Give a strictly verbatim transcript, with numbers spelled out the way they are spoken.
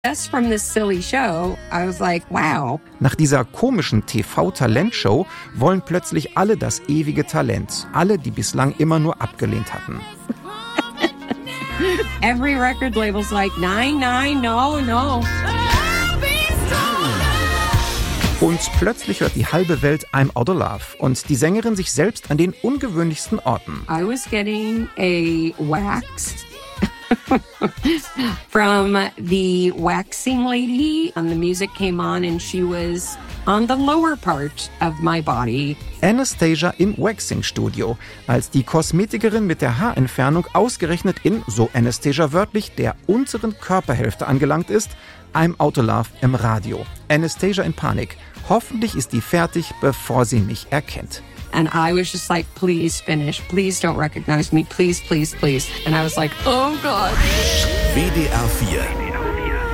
Just from this silly show, I was like, wow. Nach dieser komischen T V-Talentshow wollen plötzlich alle das ewige Talent. Alle, die bislang immer nur abgelehnt hatten. Every record label's like, nein, nein, no, no. Und plötzlich hört die halbe Welt I'm Outta Love und die Sängerin sich selbst an den ungewöhnlichsten Orten. I was getting a wax from the waxing lady, and the music came on and she was on the lower part of my body. Anastacia im Waxing-Studio, als die Kosmetikerin mit der Haarentfernung ausgerechnet in, so Anastacia wörtlich, der unteren Körperhälfte angelangt ist, I'm Outta Love im Radio. Anastacia in Panik. Hoffentlich ist die fertig, bevor sie mich erkennt. And I was just like, please finish. Please don't recognize me. Please, please, please. And I was like, oh God. W D R vier